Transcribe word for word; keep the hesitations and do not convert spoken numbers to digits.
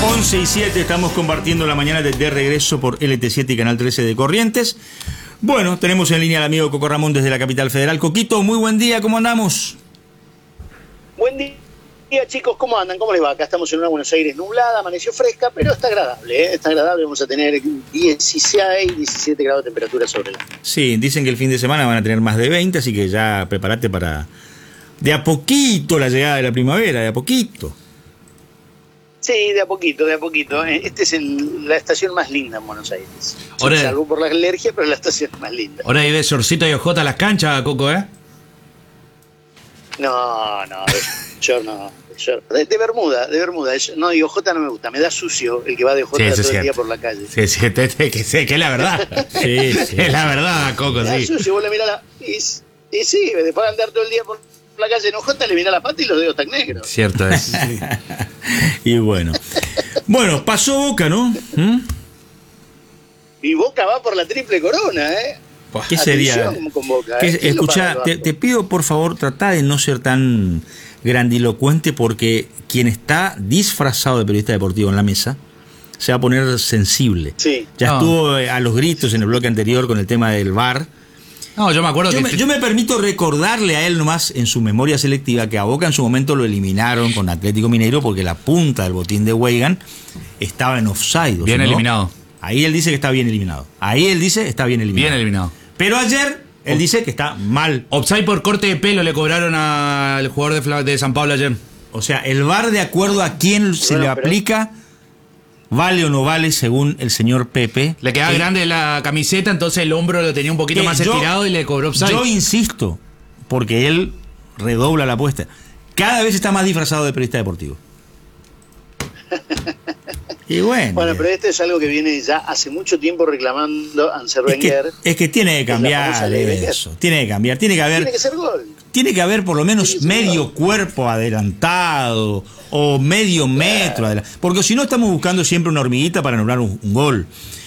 once y siete, estamos compartiendo la mañana de, de regreso por L T siete y Canal trece de Corrientes. Bueno, tenemos en línea al amigo Coco Ramón desde la capital federal. Coquito, muy buen día, ¿cómo andamos? Buen día, chicos, ¿cómo andan? ¿Cómo les va? Acá estamos en una Buenos Aires nublada, amaneció fresca, pero está agradable, ¿eh? Está agradable, vamos a tener dieciséis, diecisiete grados de temperatura sobre la... Sí, dicen que el fin de semana van a tener más de veinte, así que ya prepárate para de a poquito la llegada de la primavera, de a poquito. Sí, de a poquito, de a poquito. Esta es el, la estación más linda en Buenos Aires. Ahora, salvo por la alergia, pero la estación más linda. Ahora hay de shortcito y ojota a las canchas, Coco, ¿eh? No, no, yo no. Yo, de, de Bermuda, de Bermuda. Yo, no, y ojota no me gusta, me da sucio el que va de ojota sí, todo el día por la calle. Sí, sí, te, te, que, sé, que es la verdad. Sí, sí. Es la verdad, Coco, me da sí. sucio, vos le mirás la... Y, y sí, después de andar todo el día por la calle en ojota, le mirás la pata y los dedos tan negros. Cierto es. Y bueno. Bueno, pasó Boca, ¿no? ¿Mm? Y Boca va por la triple corona, ¿eh? ¿Qué sería? Con Boca, ¿Qué, ¿eh? escuchá, te, te pido por favor, tratá de no ser tan grandilocuente, porque quien está disfrazado de periodista deportivo en la mesa se va a poner sensible. Sí. Ya No. estuvo a los gritos en el bloque anterior con el tema del V A R. No, yo me acuerdo Yo que... me, yo me permito recordarle a él nomás en su memoria selectiva que a Boca en su momento lo eliminaron con Atlético Mineiro porque la punta del botín de Weigan estaba en offside. Bien ¿no? eliminado. Ahí él dice que está bien eliminado. Ahí él dice que está bien eliminado. Bien eliminado. Pero ayer él dice que está mal. Offside por corte de pelo le cobraron al jugador de, Fla- de San Pablo ayer. O sea, el V A R, de acuerdo a quién se Bueno, le pero- aplica, vale o no vale según el señor Pepe. Le quedaba Que- grande la camiseta, entonces el hombro lo tenía un poquito que más yo- estirado y le cobró offside. Yo insisto, porque él redobla la apuesta. Cada vez está más disfrazado de periodista deportivo. Y bueno. Bueno, pero esto es algo que viene ya hace mucho tiempo reclamando Ansel es, que, Wenger. es que tiene que Es la cambiar famosa ley Wenger. eso. Tiene que cambiar. Tiene que haber. Tiene que ser gol. Tiene que haber por lo menos Tiene que ser medio gol. cuerpo adelantado o medio metro adelantado. Porque si no estamos buscando siempre una hormiguita para anular un, un gol.